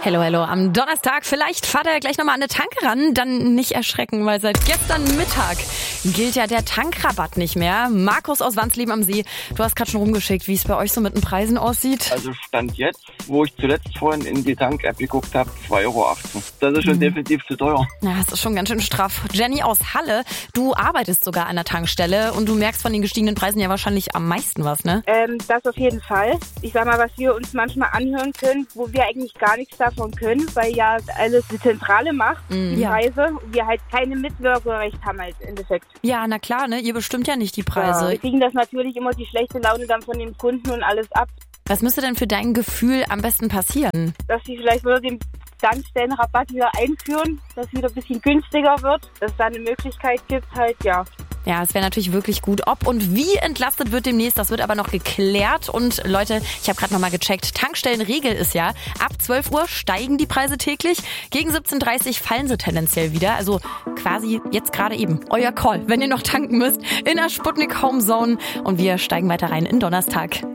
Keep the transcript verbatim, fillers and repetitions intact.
Hello, hello. Am Donnerstag, vielleicht fahrt er gleich nochmal an eine Tanke ran. Dann nicht erschrecken, weil seit gestern Mittag gilt ja der Tankrabatt nicht mehr. Markus aus Wansleben am See, du hast gerade schon rumgeschickt, wie es bei euch so mit den Preisen aussieht. Also Stand jetzt, wo ich zuletzt vorhin in die Tank-App geguckt habe, zwei Euro achtzehn. Das ist schon mhm. definitiv zu teuer. Ja, das ist schon ganz schön straff. Jenny aus Halle, du arbeitest sogar an der Tankstelle und du merkst von den gestiegenen Preisen ja wahrscheinlich am meisten was, ne? Ähm, das auf jeden Fall. Ich sag mal, was wir uns manchmal anhören können, wo wir eigentlich gar nichts davon können, weil ja alles die Zentrale macht, mhm. die Preise, und wir halt keine Mitwirkungsrecht haben als Endeffekt. Ja, na klar, ne? Ihr bestimmt ja nicht die Preise. Ja, wir kriegen das natürlich immer die schlechte Laune dann von den Kunden und alles ab. Was müsste denn für dein Gefühl am besten passieren? Dass sie vielleicht wieder den Tankstellenrabatt wieder einführen, dass es wieder ein bisschen günstiger wird, dass es da eine Möglichkeit gibt, halt, ja. Ja, es wäre natürlich wirklich gut. Ob und wie entlastet wird demnächst, das wird aber noch geklärt. Und Leute, ich habe gerade nochmal gecheckt, Tankstellenregel ist ja, ab zwölf Uhr steigen die Preise täglich, gegen siebzehn Uhr dreißig fallen sie tendenziell wieder. Also quasi jetzt gerade eben. Euer Call, wenn ihr noch tanken müsst, in der Sputnik Home Zone. Und wir steigen weiter rein in Donnerstag.